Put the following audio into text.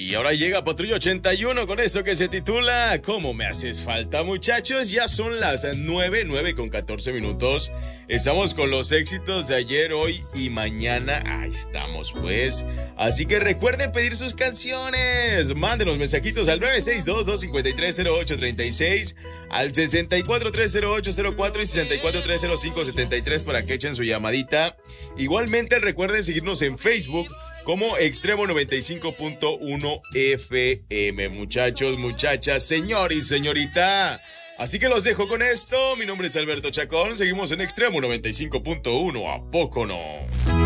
Y ahora llega Patrulla 81 con esto que se titula ¿Cómo me haces falta, muchachos? Ya son las 9 con 14 minutos. Estamos con los éxitos de ayer, hoy y mañana. Ahí estamos pues. Así que recuerden pedir sus canciones. Mándenos mensajitos al 962-253-0836, al 6430804 y 6430573 para que echen su llamadita. Igualmente recuerden seguirnos en Facebook como Extremo 95.1 FM, muchachos, muchachas, señor y señorita. Así que los dejo con esto. Mi nombre es Alberto Chacón. Seguimos en Extremo 95.1. ¿A poco no?